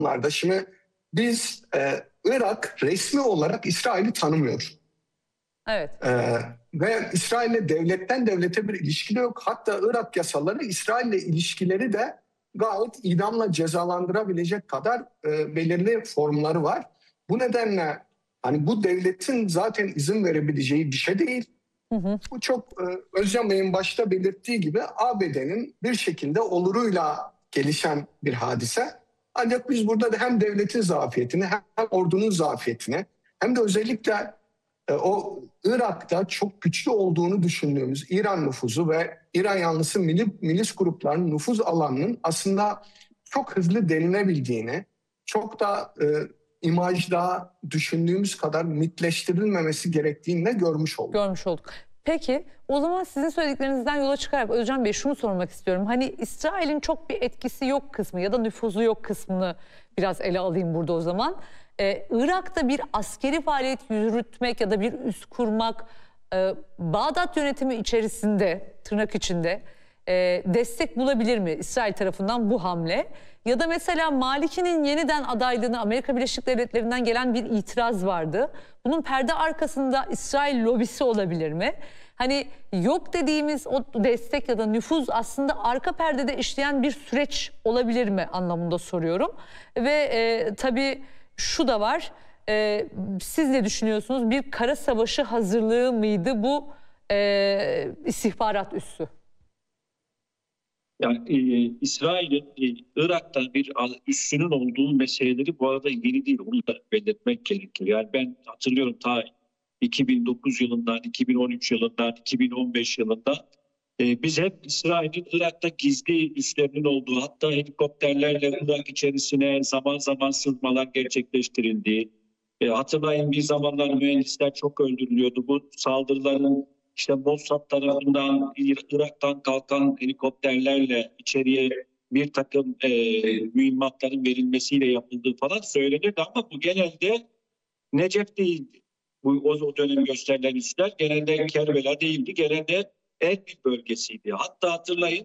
durumlarda şimdi biz Irak resmi olarak İsrail'i tanımıyor. Evet. Ve İsrail'le devletten devlete bir ilişki de yok. Hatta Irak yasaları İsrail'le ilişkileri de gayet idamla cezalandırabilecek kadar belirli formları var. Bu nedenle hani bu devletin zaten izin verebileceği bir şey değil. Bu çok Özcan Bey'in başta belirttiği gibi ABD'nin bir şekilde oluruyla gelişen bir hadise. Ancak biz burada da hem devletin zafiyetini hem ordunun zafiyetini hem de özellikle o Irak'ta çok güçlü olduğunu düşündüğümüz İran nüfuzu ve İran yanlısı milis gruplarının nüfuz alanının aslında çok hızlı delinebildiğini, çok da imajda düşündüğümüz kadar mitleştirilmemesi gerektiğini de görmüş olduk. Peki o zaman sizin söylediklerinizden yola çıkarak Özcan Bey şunu sormak istiyorum. Hani İsrail'in çok bir etkisi yok kısmı ya da nüfuzu yok kısmını biraz ele alayım burada o zaman. Irak'ta bir askeri faaliyet yürütmek ya da bir üs kurmak Bağdat yönetimi içerisinde tırnak içinde destek bulabilir mi İsrail tarafından bu hamle? Ya da mesela Maliki'nin yeniden adaylığını Amerika Birleşik Devletleri'nden gelen bir itiraz vardı. Bunun perde arkasında İsrail lobisi olabilir mi? Hani yok dediğimiz o destek ya da nüfuz aslında arka perdede işleyen bir süreç olabilir mi anlamında soruyorum. Ve tabii şu da var, siz ne düşünüyorsunuz? Bir kara savaşı hazırlığı mıydı bu istihbarat üssü? Yani İsrail'in Irak'ta bir üssünün olduğu meseleleri bu arada yeni değil. Onu da belirtmek gerekir. Yani ben hatırlıyorum ta 2009 yılından, 2013 yılından, 2015 yılında biz hep İsrail'in Irak'ta gizli üslerinin olduğu, hatta helikopterlerle Irak içerisine zaman zaman sızmalar gerçekleştirildiği, hatırlayın bir zamanlar mühendisler çok öldürülüyordu. Bu saldırıların işte Mossad tarafından Irak'tan kalkan helikopterlerle içeriye bir takım mühimmatların verilmesiyle yapıldığı falan söylenirdi ama bu genelde Necef değildi. O dönem gösterilen üsler genelde Kerbela değildi. Genelde Erbil bölgesiydi. Hatta hatırlayın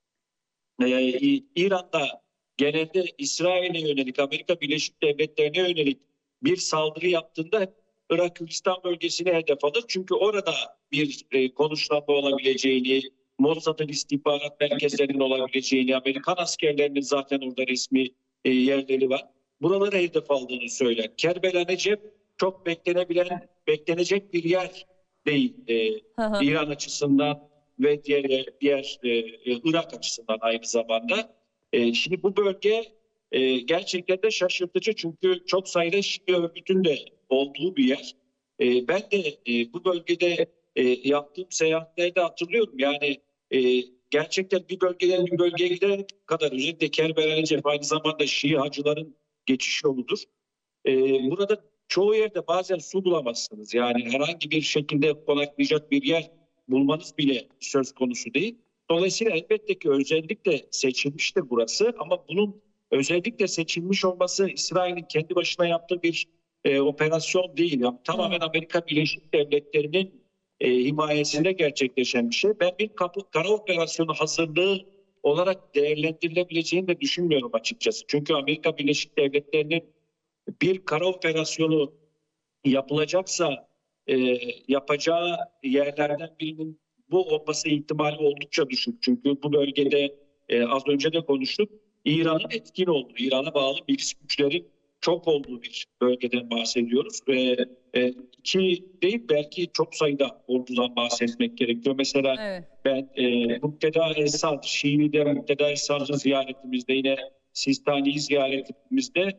İran'da genelde İsrail'e yönelik, Amerika Birleşik Devletleri'ne yönelik bir saldırı yaptığında Irak Kürdistan bölgesine hedef alır. Çünkü orada bir konuşlanma olabileceğini, Mossad'ın istihbarat merkezlerinin olabileceğini, Amerikan askerlerinin zaten orada resmi yerleri var. Buraları hedef aldığını söyler. Kerbela Necef çok beklenecek bir yer değil İran açısından ve diğer Irak açısından aynı zamanda. Şimdi bu bölge gerçekten de şaşırtıcı çünkü çok sayıda Şii örgütün de olduğu bir yer. Ben de bu bölgede yaptığım seyahatlerde hatırlıyorum. Yani gerçekten bir bölgeden bir bölgeye gidene kadar özellikle Kerbela Necef aynı zamanda Şii hacıların geçiş yoludur. Burada çoğu yerde bazen su bulamazsınız. Yani herhangi bir şekilde konaklayacak bir yer bulmanız bile söz konusu değil. Dolayısıyla elbette ki özellikle seçilmiştir burası ama bunun özellikle seçilmiş olması İsrail'in kendi başına yaptığı bir operasyon değil. Yani tamamen Amerika Birleşik Devletleri'nin himayesinde gerçekleşen bir şey. Ben bir kara operasyonu hazırlığı olarak değerlendirilebileceğini de düşünmüyorum açıkçası. Çünkü Amerika Birleşik Devletleri'nin bir kara operasyonu yapılacaksa yapacağı yerlerden birinin bu olması ihtimali oldukça düşük. Çünkü bu bölgede az önce de konuştuk. İran'ın etkin olduğu, İran'a bağlı milis güçlerin çok olduğu bir bölgeden bahsediyoruz. Ve iki değil belki çok sayıda ordudan bahsetmek gerekiyor. Mesela ben Mukteda Esad, Şii lider Mukteda Esad'ın ziyaretimizde yine Sistani'yi ziyaretimizde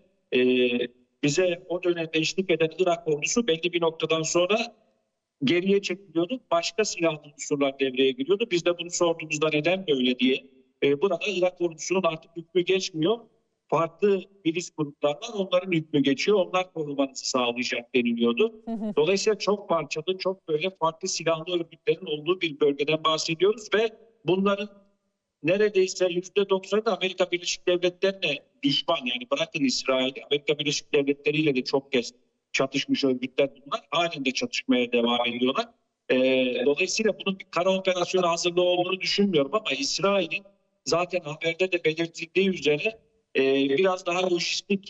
bize o dönemde eşlik eden Irak ordusu belli bir noktadan sonra geriye çekiliyordu. Başka silahlı unsurlar devreye giriyordu. Biz de bunu sorduğumuzda neden böyle diye. Burada Irak ordusunun artık hükmü geçmiyor. Farklı milis gruplar var. Onların hükmü geçiyor. Onlar korumanızı sağlayacak deniliyordu. Dolayısıyla çok parçalı, çok böyle farklı silahlı örgütlerin olduğu bir bölgeden bahsediyoruz ve bunların neredeyse %90'ı da Amerika Birleşik Devletleri'ne düşman. Yani bırakın İsrail, Amerika Birleşik Devletleri ile de çok kez çatışmış örgütler bunlar. Halen de çatışmaya devam ediyorlar. Dolayısıyla bunun bir kara operasyonu hazırlığı olduğunu düşünmüyorum ama İsrail'in zaten haberde de belirtildiği üzere biraz daha lojistik